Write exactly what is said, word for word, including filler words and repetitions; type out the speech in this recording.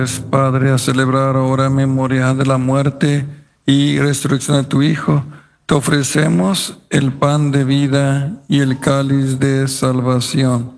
Padre, a celebrar ahora en memoria de la muerte y resurrección de tu Hijo, te ofrecemos el pan de vida y el cáliz de salvación.